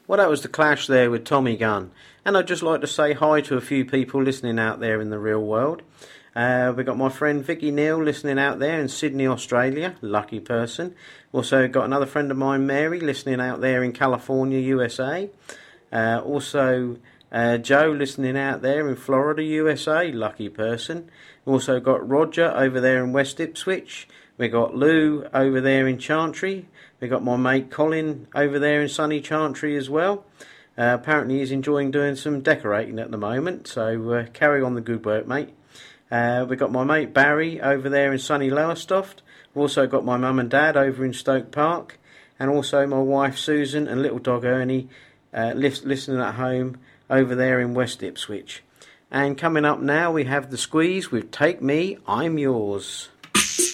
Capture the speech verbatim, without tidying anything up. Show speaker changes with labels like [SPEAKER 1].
[SPEAKER 1] Well, that was The Clash there with Tommy Gunn. And I'd just like to say hi to a few people listening out there in the real world. Uh, we've got my friend Vicky Neal listening out there in Sydney, Australia. Lucky person. Also got another friend of mine, Mary, listening out there in California, U S A. Uh, also uh, Joe listening out there in Florida, U S A. Lucky person. Also got Roger over there in West Ipswich. We got Lou over there in Chantry. We got my mate Colin over there in sunny Chantry as well. Uh, apparently he's enjoying doing some decorating at the moment, so uh, carry on the good work, mate. Uh, we've got my mate Barry over there in sunny Lowestoft. We've also got my mum and dad over in Stoke Park. And also my wife Susan and little dog Ernie uh, listening at home over there in West Ipswich. And coming up now we have The Squeeze with Take Me, I'm Yours.